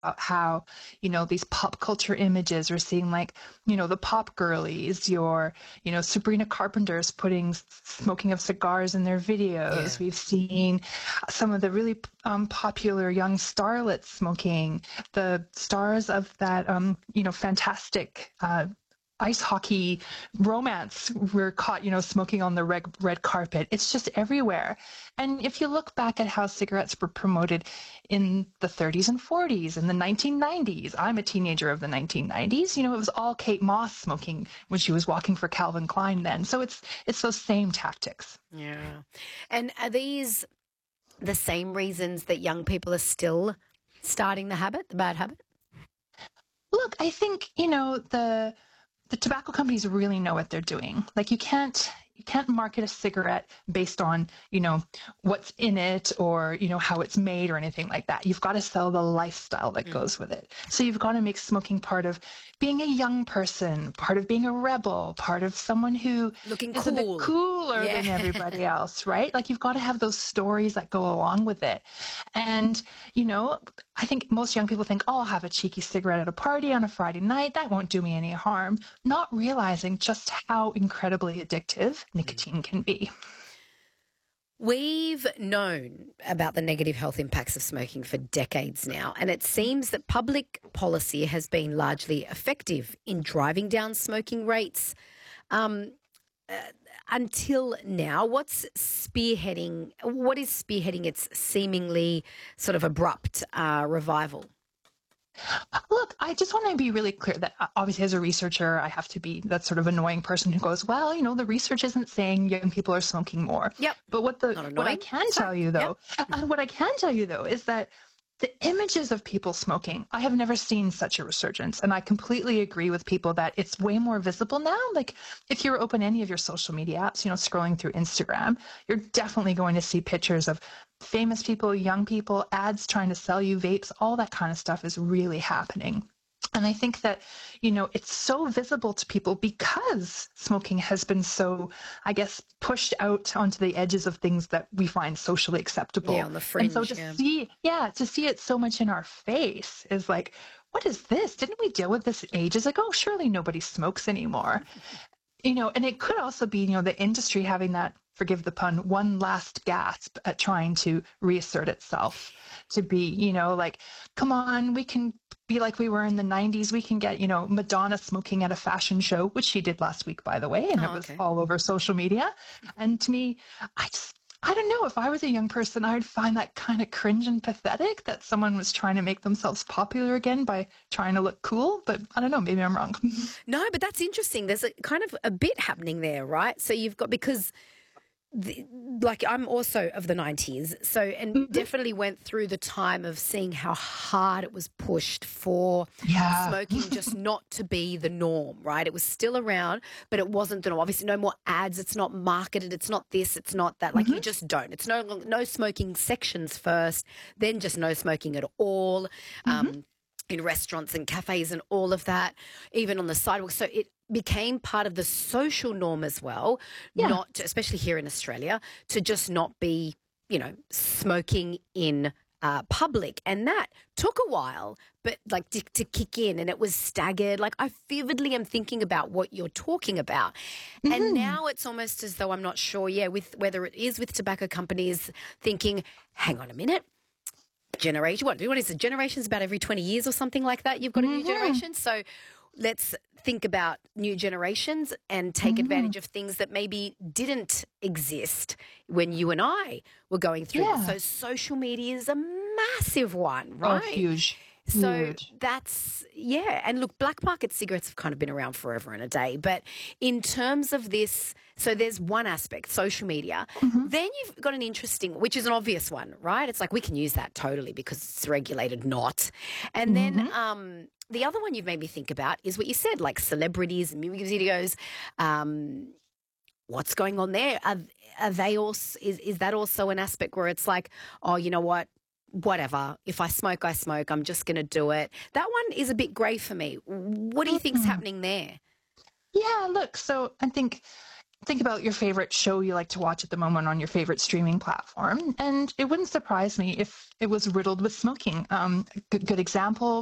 how, these pop culture images, we're seeing like, the pop girlies, Sabrina Carpenter's putting smoking of cigars in their videos. Yeah. We've seen some of the really popular young starlets smoking. The stars of that, fantastic ice hockey romance were caught, smoking on the red carpet. It's just everywhere. And if you look back at how cigarettes were promoted in the 30s and 40s and the 1990s, I'm a teenager of the 1990s, it was all Kate Moss smoking when she was walking for Calvin Klein then. So it's those same tactics. Yeah. And are these the same reasons that young people are still starting the bad habit? Look, I think, the tobacco companies really know what they're doing. Like you can't market a cigarette based on, what's in it or, how it's made or anything like that. You've got to sell the lifestyle that goes with it. So you've got to make smoking part of being a young person, part of being a rebel, part of someone who Looking is cool. a bit cooler than everybody else, right? Like you've got to have those stories that go along with it. And, I think most young people think, oh, I'll have a cheeky cigarette at a party on a Friday night. That won't do me any harm. Not realizing just how incredibly addictive nicotine can be. We've known about the negative health impacts of smoking for decades now, and it seems that public policy has been largely effective in driving down smoking rates. Until now, what is spearheading its seemingly sort of abrupt revival? Look, I just want to be really clear that obviously as a researcher, I have to be that sort of annoying person who goes, well, the research isn't saying young people are smoking more. Yep. But what I can tell you though, is that the images of people smoking, I have never seen such a resurgence. And I completely agree with people that it's way more visible now. Like if you open any of your social media apps, scrolling through Instagram, you're definitely going to see pictures of famous people, young people, ads trying to sell you vapes, all that kind of stuff is really happening. And I think that, it's so visible to people because smoking has been so, I guess, pushed out onto the edges of things that we find socially acceptable. Yeah, on the fringe. And so to see it so much in our face is like, what is this? Didn't we deal with this ages ago? Surely nobody smokes anymore. And it could also be, the industry having that, forgive the pun, one last gasp at trying to reassert itself to be, like, come on, we can be like we were in the 90s. We can get, Madonna smoking at a fashion show, which she did last week, by the way, and it was all over social media. And to me, I don't know, if I was a young person, I would find that kind of cringe and pathetic that someone was trying to make themselves popular again by trying to look cool. But I don't know, maybe I'm wrong. No, but that's interesting. There's a kind of a bit happening there, right? So you've got, because I'm also of the 90s, so and definitely went through the time of seeing how hard it was pushed for smoking just not to be the norm, right? It was still around, but it wasn't the norm. Obviously, no more ads. It's not marketed. It's not this. It's not that. Like you just don't. It's no smoking sections first, then just no smoking at all. In restaurants and cafes and all of that, even on the sidewalk. So it became part of the social norm as well, not to, especially here in Australia, to just not be, smoking in public. And that took a while, but like to kick in, and it was staggered. Like I vividly am thinking about what you're talking about. And now it's almost as though I'm not sure, with whether it is with tobacco companies thinking, hang on a minute, generation, what is it? Generations about every 20 years or something like that. You've got a new generation. So let's think about new generations and take advantage of things that maybe didn't exist when you and I were going through this. So social media is a massive one, right? Oh, huge. So that's, and look, black market cigarettes have kind of been around forever and a day. But in terms of this, so there's one aspect, social media. Then you've got an interesting, which is an obvious one, right? It's like we can use that totally because it's regulated, not. And then the other one you've made me think about is what you said, like celebrities, music videos. What's going on there? Are they also, is that also an aspect where it's like, oh, you know what? Whatever. If I smoke, I smoke. I'm just going to do it. That one is a bit grey for me. What do you think's happening there? Yeah, look, so I think think about your favorite show you like to watch at the moment on your favorite streaming platform, and it wouldn't surprise me if it was riddled with smoking. Good example,